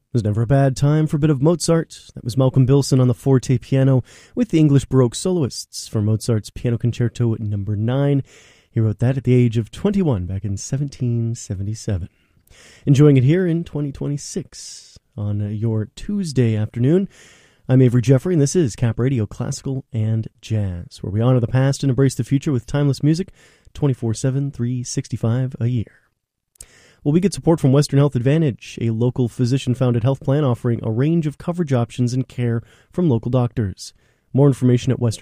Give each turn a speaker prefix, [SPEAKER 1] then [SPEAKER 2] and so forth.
[SPEAKER 1] There's never a bad time for a bit of Mozart. That was Malcolm Bilson on the forte piano with the English Baroque soloists for Mozart's Piano Concerto No. 9. He wrote that at the age of 21 back in 1777. Enjoying it here in 2026 on your Tuesday afternoon. I'm Avery Jeffrey, and this is Cap Radio Classical and Jazz, where we honor the past and embrace the future with timeless music 24/7, 365 a year. Well, we get support from Western Health Advantage, a local physician-founded health plan offering a range of coverage options and care from local doctors. More information at Western